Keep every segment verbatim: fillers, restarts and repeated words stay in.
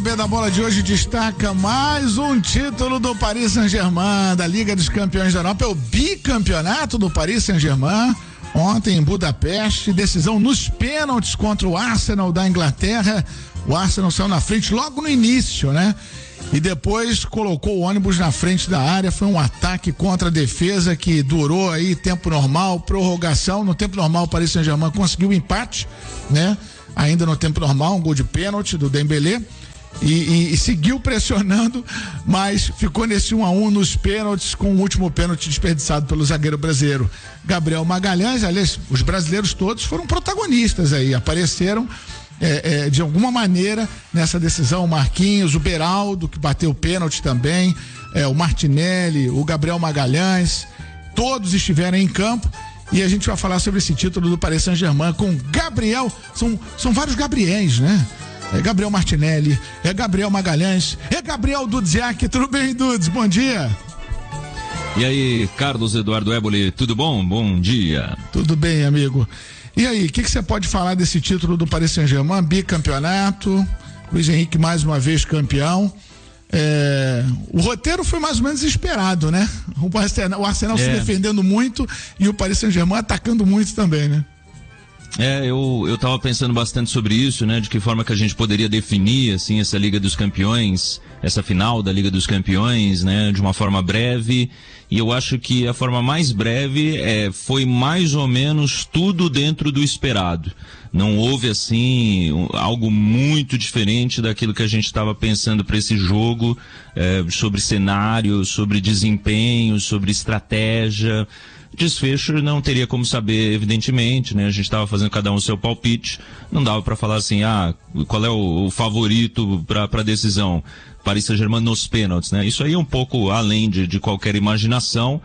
O da bola de hoje destaca mais um título do Paris Saint-Germain, da Liga dos Campeões da Europa. É o bicampeonato do Paris Saint-Germain. Ontem em Budapeste, decisão nos pênaltis contra o Arsenal da Inglaterra. O Arsenal saiu na frente logo no início, né? E depois colocou o ônibus na frente da área. Foi um ataque contra a defesa que durou aí tempo normal, prorrogação. No tempo normal o Paris Saint-Germain conseguiu o empate, né? Ainda no tempo normal, um gol de pênalti do Dembélé. E, e, e seguiu pressionando, mas ficou nesse um a um nos pênaltis, com o último pênalti desperdiçado pelo zagueiro brasileiro Gabriel Magalhães. Aliás, os brasileiros todos foram protagonistas aí, apareceram é, é, de alguma maneira nessa decisão. O Marquinhos, o Beraldo, que bateu o pênalti também, é, o Martinelli, o Gabriel Magalhães, todos estiveram em campo. E a gente vai falar sobre esse título do Paris Saint-Germain com Gabriel, são, são vários Gabriéis, né? É Gabriel Martinelli, é Gabriel Magalhães, é Gabriel Dudziak. Tudo bem, Dudes? Bom dia. E aí, Carlos Eduardo Éboli, tudo bom? Bom dia. Tudo bem, amigo. E aí, o que você pode falar desse título do Paris Saint-Germain, bicampeonato, Luiz Henrique mais uma vez campeão? É, o roteiro foi mais ou menos esperado, né? O Arsenal, o Arsenal é. se defendendo muito e o Paris Saint-Germain atacando muito também, né? É, eu, eu tava pensando bastante sobre isso, né? De que forma que a gente poderia definir, assim, essa Liga dos Campeões, essa final da Liga dos Campeões, né? De uma forma breve. E eu acho que a forma mais breve é, foi mais ou menos tudo dentro do esperado. Não houve, assim, algo muito diferente daquilo que a gente estava pensando para esse jogo, é, sobre cenário, sobre desempenho, sobre estratégia. Desfecho não teria como saber, evidentemente, né? A gente estava fazendo cada um o seu palpite, não dava para falar assim, ah, qual é o, o favorito para a decisão? Paris Saint-Germain nos pênaltis, né? Isso aí é um pouco além de, de qualquer imaginação,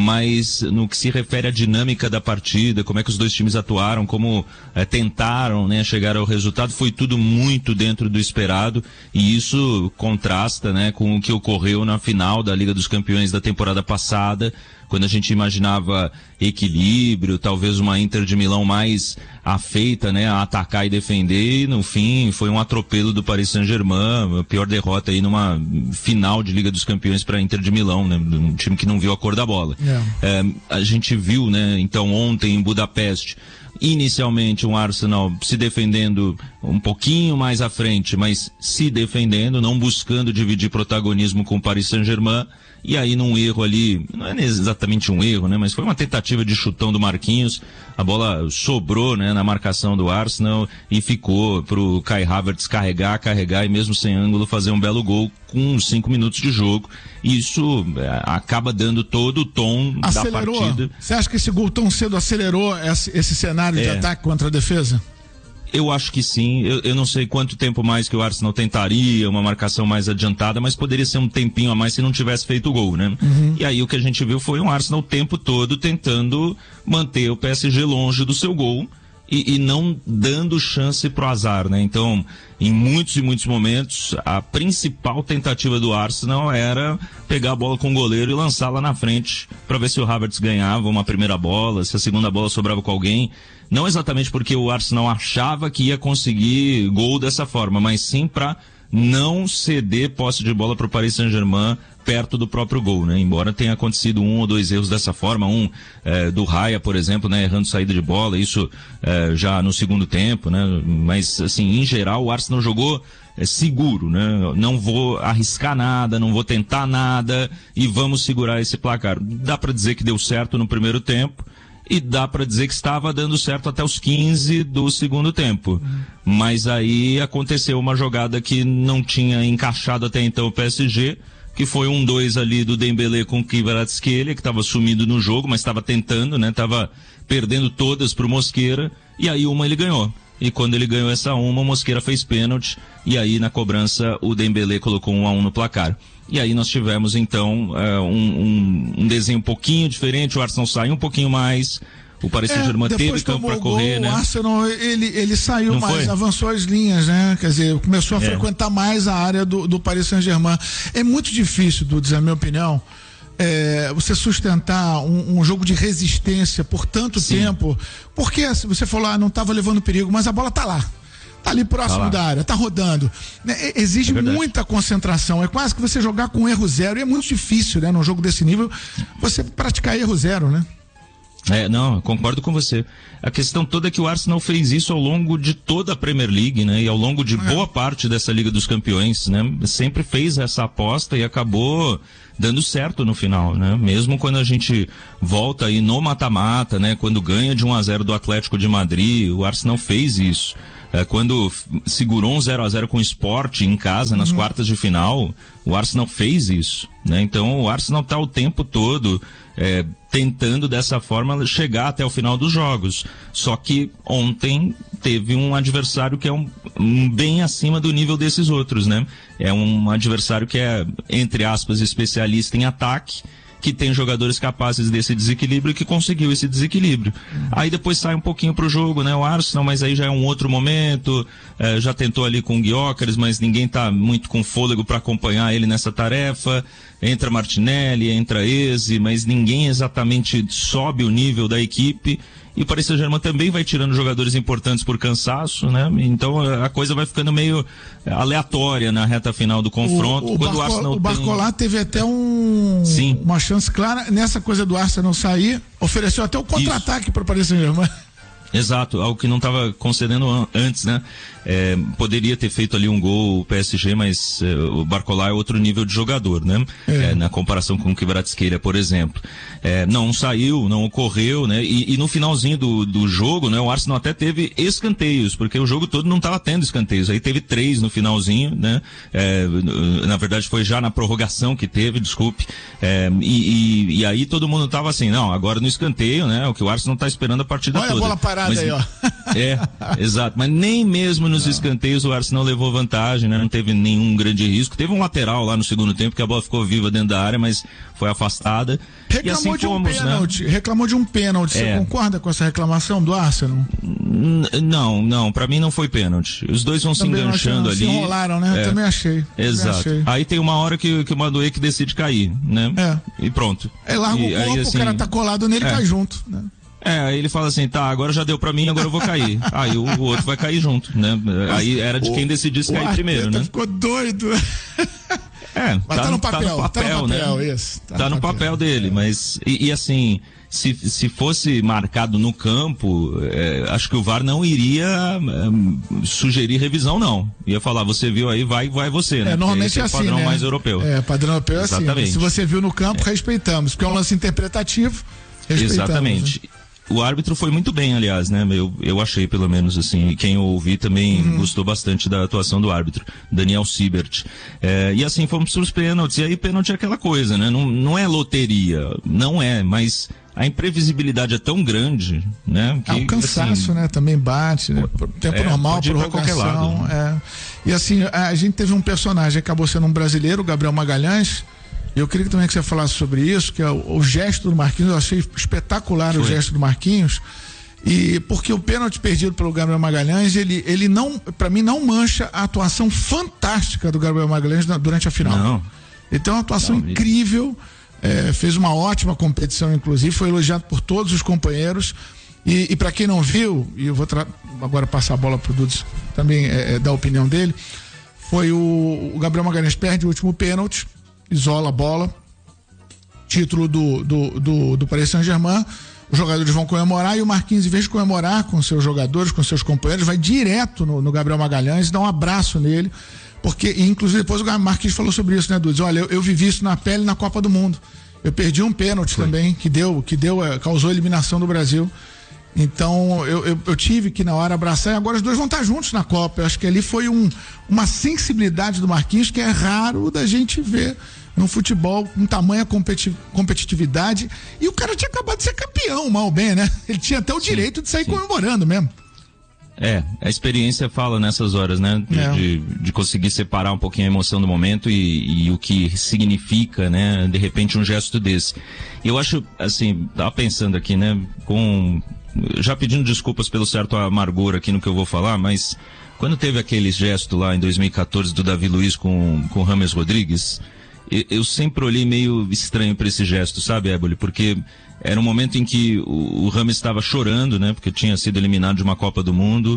mas no que se refere à dinâmica da partida, como é que os dois times atuaram, como é, tentaram, né, chegar ao resultado, foi tudo muito dentro do esperado, e isso contrasta, né, com o que ocorreu na final da Liga dos Campeões da temporada passada, quando a gente imaginava equilíbrio, talvez uma Inter de Milão mais afeita, né, a atacar e defender, e no fim foi um atropelo do Paris Saint-Germain, a pior derrota aí numa final de Liga dos Campeões para a Inter de Milão, né, um time que não viu a cor da bola. Yeah. É, a gente viu, né, então ontem em Budapeste, inicialmente um Arsenal se defendendo um pouquinho mais à frente, mas se defendendo, não buscando dividir protagonismo com o Paris Saint-Germain, e aí num erro ali, não é exatamente um erro, né, mas foi uma tentativa de chutão do Marquinhos, a bola sobrou, né, na marcação do Arsenal e ficou pro Kai Havertz carregar, carregar e mesmo sem ângulo fazer um belo gol com cinco minutos de jogo. Isso é, acaba dando todo o tom acelerou. Da partida. Você acha que esse gol tão cedo acelerou esse, esse cenário é. de ataque contra a defesa? Eu acho que sim, eu, eu não sei quanto tempo mais que o Arsenal tentaria, uma marcação mais adiantada, mas poderia ser um tempinho a mais se não tivesse feito o gol, né? Uhum. E aí o que a gente viu foi um Arsenal o tempo todo tentando manter o P S G longe do seu gol e, e não dando chance pro azar, né? Então, em muitos e muitos momentos, a principal tentativa do Arsenal era pegar a bola com o goleiro e lançá-la na frente para ver se o Havertz ganhava uma primeira bola, se a segunda bola sobrava com alguém. Não exatamente porque o Arsenal achava que ia conseguir gol dessa forma, mas sim para não ceder posse de bola para o Paris Saint-Germain perto do próprio gol, né? Embora tenha acontecido um ou dois erros dessa forma, um é, do Raya, por exemplo, né, errando saída de bola, isso é, já no segundo tempo, né? Mas assim, em geral, o Arsenal jogou é, seguro, né? Não vou arriscar nada, não vou tentar nada e vamos segurar esse placar. Dá para dizer que deu certo no primeiro tempo. E dá para dizer que estava dando certo até os quinze do segundo tempo. Uhum. Mas aí aconteceu uma jogada que não tinha encaixado até então o P S G, que foi um dois ali do Dembélé com o Kvaratskhelia, que estava sumido no jogo, mas estava tentando, né? Estava perdendo todas pro Mosquera, e aí uma ele ganhou. E quando ele ganhou essa uma, o Mosquera fez pênalti, e aí na cobrança o Dembélé colocou um a um no placar. E aí nós tivemos então uh, um, um, um desenho um pouquinho diferente, o Arsenal saiu um pouquinho mais, o Paris Saint-Germain é, teve campo para correr, gol, né? O Arsenal, ele, ele saiu Não mais, foi? avançou as linhas, né? Quer dizer, começou a é. frequentar mais a área do, do Paris Saint-Germain. É muito difícil, Dudes, na minha opinião, é, você sustentar um, um jogo de resistência por tanto Sim. tempo, porque você falou, ah, não estava levando perigo, mas a bola tá lá. tá ali próximo tá da área, tá rodando. É, exige é muita concentração. É quase que você jogar com erro zero. E é muito difícil, né, num jogo desse nível, você praticar erro zero, né? É, não, concordo com você. A questão toda é que o Arsenal fez isso ao longo de toda a Premier League, né? E ao longo de boa parte dessa Liga dos Campeões, né? Sempre fez essa aposta e acabou dando certo no final, né? Mesmo quando a gente volta aí no mata-mata, né? Quando ganha de um a zero do Atlético de Madrid, o Arsenal fez isso. É, quando segurou um zero a zero com o Sport em casa, nas uhum. quartas de final, o Arsenal fez isso, né? Então o Arsenal tá o tempo todo é, tentando dessa forma chegar até o final dos jogos. Só que ontem teve um adversário que é um, um bem acima do nível desses outros, né? É um adversário que é, entre aspas, especialista em ataque, que tem jogadores capazes desse desequilíbrio e que conseguiu esse desequilíbrio. Uhum. Aí depois sai um pouquinho pro jogo, né, o Arsenal, mas aí já é um outro momento, é, já tentou ali com o Gyökeres, mas ninguém tá muito com fôlego para acompanhar ele nessa tarefa. Entra Martinelli, entra Eze, mas ninguém exatamente sobe o nível da equipe. E o Paris Saint-Germain também vai tirando jogadores importantes por cansaço, né? Então a coisa vai ficando meio aleatória na reta final do confronto. O, o, quando Barco, o Arsenal o Barcolá tem... teve até um, Sim. uma chance clara nessa coisa do Arsenal sair, ofereceu até o contra-ataque para o Paris Saint-Germain. Exato, algo que não estava concedendo an- antes, né? É, poderia ter feito ali um gol o P S G, mas é, o Barcolá é outro nível de jogador, né? É. É, na comparação com o Kvaratskhelia, por exemplo. É, não saiu, não ocorreu, né? E, e no finalzinho do, do jogo, né? O Arsenal até teve escanteios, porque o jogo todo não estava tendo escanteios. Aí teve três no finalzinho, né? É, na verdade foi já na prorrogação que teve, desculpe. É, e, e, e aí todo mundo tava assim, não, agora no escanteio, né? O que o Arsenal tá esperando a partida Olha toda. A bola parada mas, aí, ó. É, exato. Mas nem mesmo nos não. escanteios o Arsenal levou vantagem, né? Não teve nenhum grande risco. Teve um lateral lá no segundo tempo que a bola ficou viva dentro da área, mas foi afastada. Reclamou e assim de um fomos, pênalti. Né? Reclamou de um pênalti. Você é. concorda com essa reclamação do Arsenal? N- não, não. Pra mim não foi pênalti. Os dois vão Também se enganchando achei, ali. Se enrolaram, né? É. Também achei. Exato. Também achei. Aí tem uma hora que, que o Madueke decide cair, né? É. E pronto. Aí larga e, o corpo, aí, assim, o cara tá colado nele e é. cai junto, né? É, aí ele fala assim, tá, agora já deu pra mim, agora eu vou cair. Aí o, o outro vai cair junto, né? Aí era de quem decidisse cair primeiro, né? Ficou doido. É, mas tá, tá no no, papel, tá no papel, tá no papel, né? Isso, tá, tá no papel, papel dele, mas, e, e assim, se, se fosse marcado no campo, é, acho que o V A R não iria é, sugerir revisão, não. Ia falar, você viu aí, vai, vai você, né? É, normalmente é, é assim, padrão né? mais europeu. É, padrão europeu é Exatamente. assim. Se você viu no campo, é. respeitamos, porque é um lance interpretativo, respeitamos. Exatamente. Né? O árbitro foi muito bem, aliás, né? Eu, eu achei, pelo menos, assim, e quem eu ouvi também uhum. gostou bastante da atuação do árbitro, Daniel Siebert. É, e assim, fomos para os pênaltis, e aí pênalti é aquela coisa, né? Não, não é loteria, não é, mas a imprevisibilidade é tão grande, né? Que, ah, o cansaço, assim, né? Também bate, né? Tempo é, normal, prorrogação. Lado, né? é. E assim, a gente teve um personagem, acabou sendo um brasileiro, o Gabriel Magalhães. Eu queria também que você falasse sobre isso, que é o, o gesto do Marquinhos. Eu achei espetacular Foi. o gesto do Marquinhos. E porque o pênalti perdido pelo Gabriel Magalhães, ele, ele não, para mim, não mancha a atuação fantástica do Gabriel Magalhães durante a final. Não. Ele tem uma atuação não, incrível, é, fez uma ótima competição, inclusive, foi elogiado por todos os companheiros. E, e para quem não viu, e eu vou tra- agora passar a bola pro Dudes também é, é, dar a opinião dele, foi o, o Gabriel Magalhães perde o último pênalti, isola a bola, título do, do, do, do Paris Saint-Germain, os jogadores vão comemorar e o Marquinhos, em vez de comemorar com seus jogadores, com seus companheiros, vai direto no, no Gabriel Magalhães, dá um abraço nele, porque, e inclusive depois o Marquinhos falou sobre isso, né, Dudes? Olha, eu, eu vivi isso na pele na Copa do Mundo, eu perdi um pênalti Foi. também, que deu, que deu, causou a eliminação do Brasil. Então eu, eu, eu tive que na hora abraçar, e agora os dois vão estar juntos na Copa. Eu acho que ali foi um, uma sensibilidade do Marquinhos que é raro da gente ver no futebol, com tamanha competi- competitividade. E o cara tinha acabado de ser campeão, mal ou bem, né? Ele tinha até o sim, direito de sair sim. comemorando mesmo. É, a experiência fala nessas horas, né? De, é. de, de conseguir separar um pouquinho a emoção do momento e, e o que significa, né? De repente um gesto desse. Eu acho, assim, tava pensando aqui, né? Com... já pedindo desculpas pelo certo amargor aqui no que eu vou falar, mas quando teve aquele gesto lá em dois mil e quatorze do Davi Luiz com com James Rodrigues, eu, eu sempre olhei meio estranho para esse gesto, sabe, Éboli? Porque era um momento em que o, o James estava chorando, né? Porque tinha sido eliminado de uma Copa do Mundo,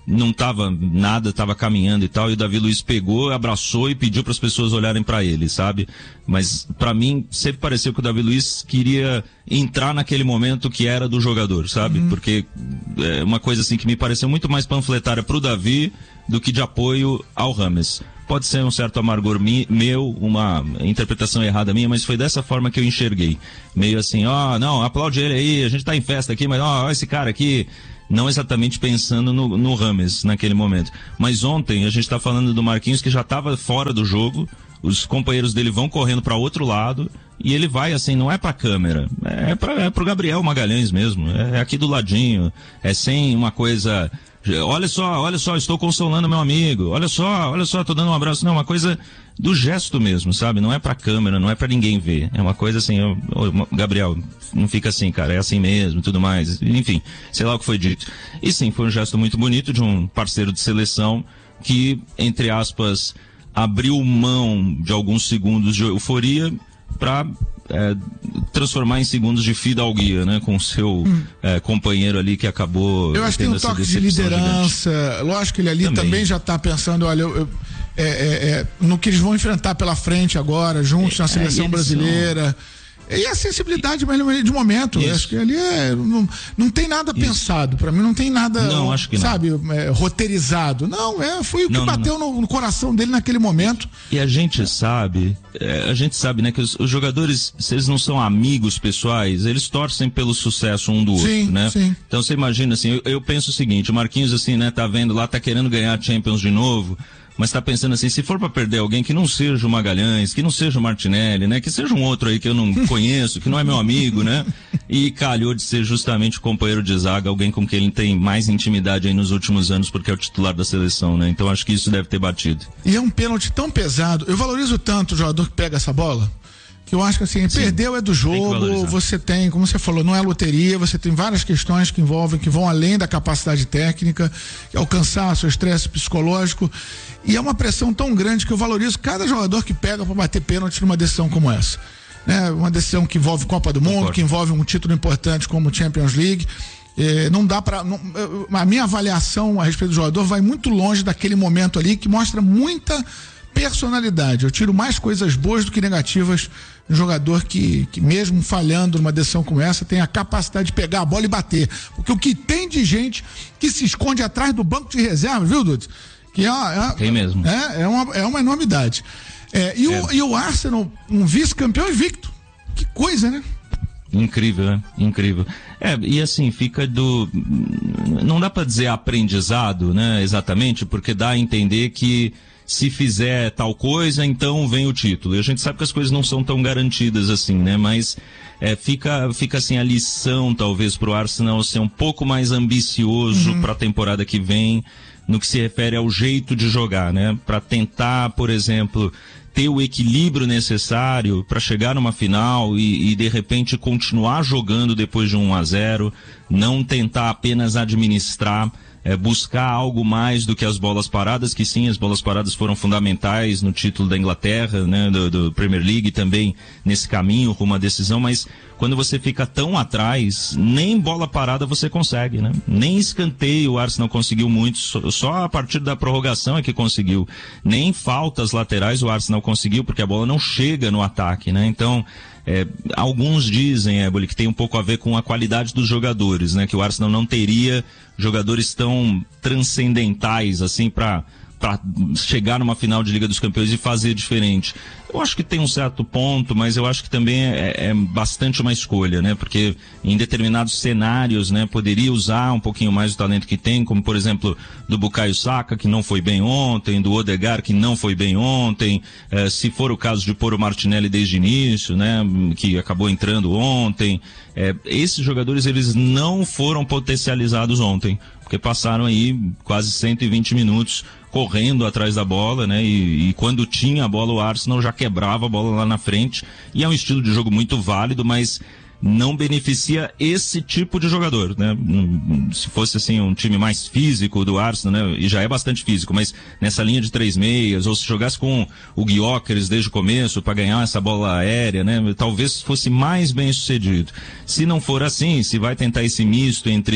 não tava nada, tava caminhando e tal, e o Davi Luiz pegou, abraçou e pediu para as pessoas olharem para ele, sabe? Mas para mim sempre pareceu que o Davi Luiz queria entrar naquele momento que era do jogador, sabe? Uhum. Porque é uma coisa assim que me pareceu muito mais panfletária pro Davi do que de apoio ao Rames. Pode ser um certo amargor mi, meu, uma interpretação errada minha, mas foi dessa forma que eu enxerguei. Meio assim, ó, oh, não, aplaude ele aí, a gente tá em festa aqui, mas ó, oh, esse cara aqui... Não exatamente pensando no, no Rames naquele momento. Mas ontem a gente está falando do Marquinhos, que já estava fora do jogo, os companheiros dele vão correndo para outro lado e ele vai assim, não é para a câmera, é para é pro Gabriel Magalhães mesmo, é aqui do ladinho, é sem uma coisa... Olha só, olha só, estou consolando meu amigo, olha só, olha só, estou dando um abraço. Não, uma coisa do gesto mesmo, sabe? Não é pra câmera, não é pra ninguém ver. É uma coisa assim, eu, eu, Gabriel, não fica assim, cara, é assim mesmo, tudo mais. Enfim, sei lá o que foi dito. E sim, foi um gesto muito bonito de um parceiro de seleção que, entre aspas, abriu mão de alguns segundos de euforia pra... É, transformar em segundos de fidalguia, né, com o seu hum. é, companheiro ali que acabou. Eu acho que tem um toque de liderança. Gigante. Lógico que ele ali também, também já está pensando, olha, eu, eu, é, é, é, no que eles vão enfrentar pela frente agora, juntos é, na seleção é, brasileira. São... E a sensibilidade de momento, eu acho que ali é, não, não tem nada Isso. pensado, pra mim não tem nada, não, acho que sabe, não. É, roteirizado, não, é, foi o que não, bateu não, não. No, no coração dele naquele momento. E a gente é. sabe, é, a gente sabe, né, que os, os jogadores, se eles não são amigos pessoais, eles torcem pelo sucesso um do sim, outro, né? Sim. Então você imagina assim, eu, eu penso o seguinte, o Marquinhos assim, né, tá vendo lá, tá querendo ganhar a Champions de novo, mas tá pensando assim, se for para perder alguém que não seja o Magalhães, que não seja o Martinelli, né? Que seja um outro aí que eu não conheço, que não é meu amigo, né? E calhou de ser justamente o companheiro de zaga, alguém com quem ele tem mais intimidade aí nos últimos anos, porque é o titular da seleção, né? Então acho que isso deve ter batido. E é um pênalti tão pesado. Eu valorizo tanto o jogador que pega essa bola, que eu acho que assim, Sim, perdeu é do jogo, você tem, como você falou, não é loteria, você tem várias questões que envolvem, que vão além da capacidade técnica, que é o cansaço, o estresse psicológico, e é uma pressão tão grande que eu valorizo cada jogador que pega para bater pênalti numa decisão como essa, né? Uma decisão que envolve Copa do Mundo, Concordo. que envolve um título importante como Champions League. É, não dá para, a minha avaliação a respeito do jogador vai muito longe daquele momento ali que mostra muita personalidade. Eu tiro mais coisas boas do que negativas de um jogador que, que mesmo falhando numa decisão como essa, tem a capacidade de pegar a bola e bater. Porque o que tem de gente que se esconde atrás do banco de reserva, viu, Dudes? Que é, é, tem mesmo. É, é, uma, é uma enormidade. É, e, é. O, e o Arsenal, um vice-campeão invicto. Que coisa, né? Incrível, né? Incrível. É, e assim, fica do... Não dá para dizer aprendizado, né? Exatamente, porque dá a entender que se fizer tal coisa, então vem o título. E a gente sabe que as coisas não são tão garantidas assim, né? Mas é, fica, fica assim a lição, talvez, pro Arsenal ser um pouco mais ambicioso uhum. para a temporada que vem, no que se refere ao jeito de jogar, né? Para tentar, por exemplo, ter o equilíbrio necessário para chegar numa final e, e, de repente, continuar jogando depois de um a zero, não tentar apenas administrar, É, buscar algo mais do que as bolas paradas, que sim, as bolas paradas foram fundamentais no título da Inglaterra, né, do, do Premier League, também nesse caminho rumo à decisão, mas quando você fica tão atrás, nem bola parada você consegue, né? Nem escanteio o Arsenal conseguiu muito, só, só a partir da prorrogação é que conseguiu. Nem faltas laterais o Arsenal conseguiu, porque a bola não chega no ataque, né? Então, É, alguns dizem, Éboli, que tem um pouco a ver com a qualidade dos jogadores, né? Que o Arsenal não teria jogadores tão transcendentais, assim, para para chegar numa final de Liga dos Campeões e fazer diferente. Eu acho que tem um certo ponto, mas eu acho que também é, é bastante uma escolha, né? Porque em determinados cenários, né, poderia usar um pouquinho mais do talento que tem, como por exemplo do Bukayo Saka, que não foi bem ontem, do Odegaard, que não foi bem ontem, eh, se for o caso de pôr o Martinelli desde o início, né, que acabou entrando ontem. Eh, esses jogadores, eles não foram potencializados ontem, porque passaram aí quase cento e vinte minutos correndo atrás da bola, né? E, e quando tinha a bola, o Arsenal já quebrava a bola lá na frente. E é um estilo de jogo muito válido, mas não beneficia esse tipo de jogador, né? Se fosse assim um time mais físico do Arsenal, né? E já é bastante físico, mas nessa linha de três meias, ou se jogasse com o Gyökeres desde o começo para ganhar essa bola aérea, né? Talvez fosse mais bem sucedido. Se não for assim, se vai tentar esse misto entre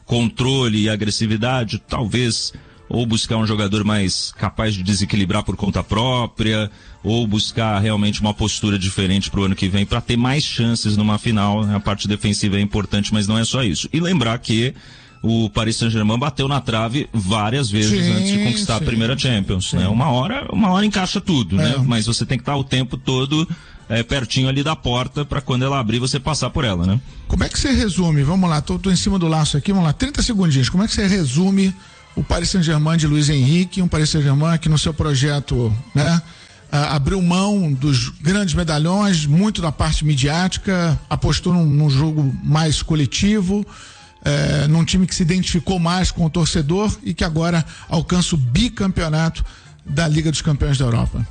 controle e agressividade, talvez ou buscar um jogador mais capaz de desequilibrar por conta própria, ou buscar realmente uma postura diferente para o ano que vem para ter mais chances numa final. A parte defensiva é importante, mas não é só isso. E lembrar que o Paris Saint-Germain bateu na trave várias vezes sim, antes de conquistar sim, a primeira Champions, sim. né? Uma hora, uma hora encaixa tudo, é. né? Mas você tem que estar o tempo todo é, pertinho ali da porta para quando ela abrir você passar por ela, né? Como é que você resume? Vamos lá, tô, tô em cima do laço aqui, vamos lá, trinta segundinhos. Como é que você resume o Paris Saint-Germain de Luiz Henrique, um Paris Saint-Germain que no seu projeto, né, ah, abriu mão dos grandes medalhões, muito da parte midiática, apostou num, num jogo mais coletivo, É, num time que se identificou mais com o torcedor e que agora alcança o bicampeonato da Liga dos Campeões da Europa?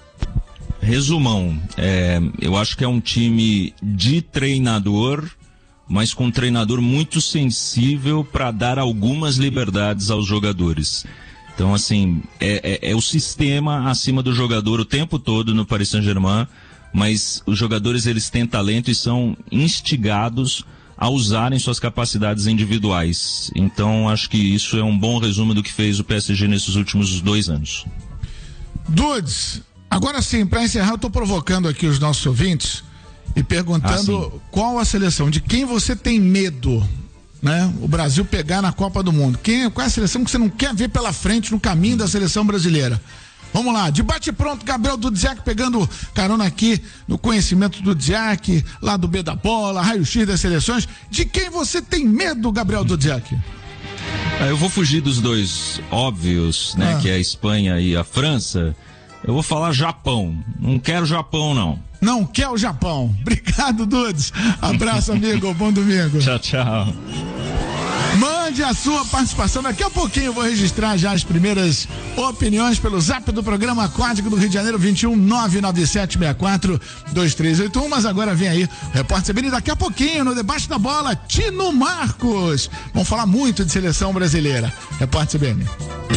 Resumão, é, eu acho que é um time de treinador, mas com um treinador muito sensível para dar algumas liberdades aos jogadores. Então, assim, é, é, é o sistema acima do jogador o tempo todo no Paris Saint-Germain, mas os jogadores eles têm talento e são instigados a usarem suas capacidades individuais. Então, acho que isso é um bom resumo do que fez o P S G nesses últimos dois anos. Dudes, agora sim, para encerrar, eu estou provocando aqui os nossos ouvintes e perguntando ah, qual a seleção, de quem você tem medo, né? O Brasil pegar na Copa do Mundo. Quem, qual é a seleção que você não quer ver pela frente no caminho da seleção brasileira? Vamos lá, debate pronto, Gabriel Dudziak pegando carona aqui no conhecimento do Dudziak, lá do B da Bola, raio-x das seleções. De quem você tem medo, Gabriel Dudziak? Ah, eu vou fugir dos dois óbvios, né, ah. que é a Espanha e a França. Eu vou falar Japão. Não quero Japão, não. Não quer o Japão. Obrigado, Dudes. Abraço, amigo. Bom domingo. Tchau, tchau. Mande a sua participação. Daqui a pouquinho eu vou registrar já as primeiras opiniões pelo zap do programa Código do Rio de Janeiro, vinte e um nove nove sete seis quatro dois três oito um. Mas agora vem aí o Repórter C B N. Daqui a pouquinho, no Debate da Bola, Tino Marcos. Vamos falar muito de seleção brasileira. Repórter C B N.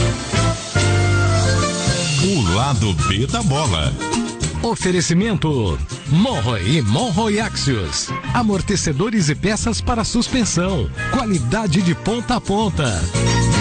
O lado B da bola. Oferecimento Monroe e Monroe Axios. Amortecedores e peças para suspensão. Qualidade de ponta a ponta.